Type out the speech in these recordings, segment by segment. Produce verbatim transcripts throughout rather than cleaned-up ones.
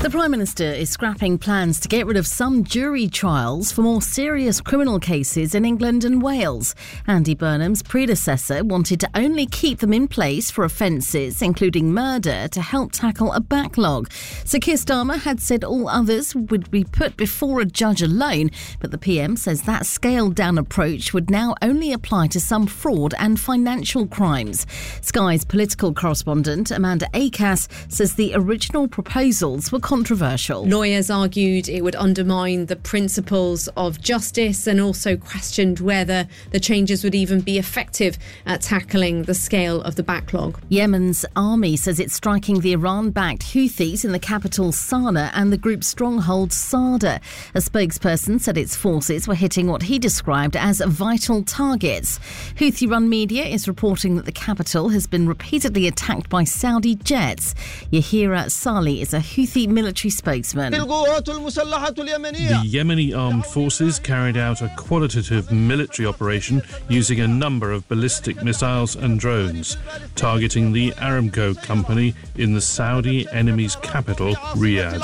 The Prime Minister is scrapping plans to get rid of some jury trials for more serious criminal cases in England and Wales. Andy Burnham's predecessor wanted to only keep them in place for offences, including murder, to help tackle a backlog. Sir Keir Starmer had said all others would be put before a judge alone, but the P M says that scaled-down approach would now only apply to some fraud and financial crimes. Sky's political correspondent Amanda Akas says the original proposals were controversial. Lawyers argued it would undermine the principles of justice and also questioned whether the changes would even be effective at tackling the scale of the backlog. Yemen's army says it's striking the Iran-backed Houthis in the capital Sana'a and the group's stronghold Sada. A spokesperson said its forces were hitting what he described as vital targets. Houthi-run media is reporting that the capital has been repeatedly attacked by Saudi jets. Yahira Salih is a Houthi military spokesman. The Yemeni armed forces carried out a qualitative military operation using a number of ballistic missiles and drones, targeting the Aramco company in the Saudi enemy's capital, Riyadh.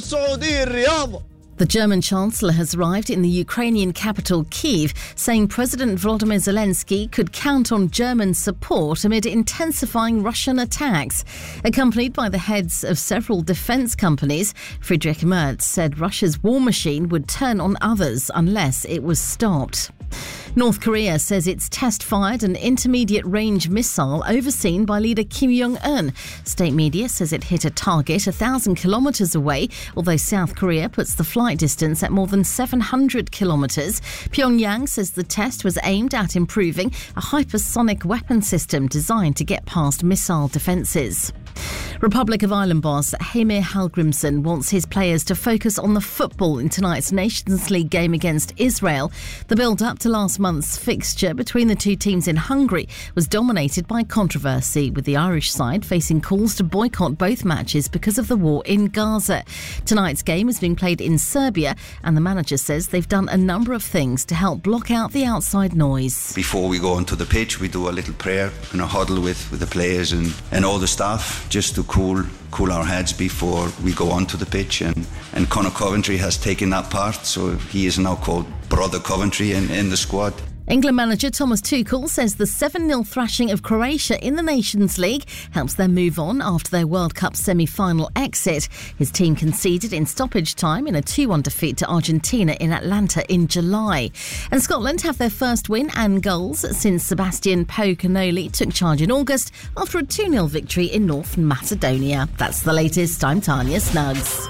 The German Chancellor has arrived in the Ukrainian capital, Kyiv, saying President Volodymyr Zelensky could count on German support amid intensifying Russian attacks. Accompanied by the heads of several defence companies, Friedrich Merz said Russia's war machine would turn on others unless it was stopped. North Korea says it's test-fired an intermediate-range missile overseen by leader Kim Jong-un. State media says it hit a target a thousand kilometres away, although South Korea puts the flight distance at more than seven hundred kilometres. Pyongyang says the test was aimed at improving a hypersonic weapon system designed to get past missile defences. Republic of Ireland boss Heimir Hallgrímsson wants his players to focus on the football in tonight's Nations League game against Israel. The build-up to last month's fixture between the two teams in Hungary was dominated by controversy, with the Irish side facing calls to boycott both matches because of the war in Gaza. Tonight's game is being played in Serbia, and the manager says they've done a number of things to help block out the outside noise. Before we go onto the pitch, we do a little prayer and a huddle with, with the players and, and all the staff, just to cool cool our heads before we go onto the pitch. And, and Conor Coventry has taken that part, so he is now called Brother Coventry in, in the squad. England manager Thomas Tuchel says the seven nil thrashing of Croatia in the Nations League helps them move on after their World Cup semi-final exit. His team conceded in stoppage time in a two one defeat to Argentina in Atlanta in July. And Scotland have their first win and goals since Sebastian Poe-Cannoli took charge in August after a two nil victory in North Macedonia. That's the latest. I'm Tanya Snuggs.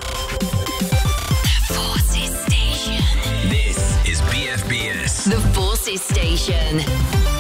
The Forces Station.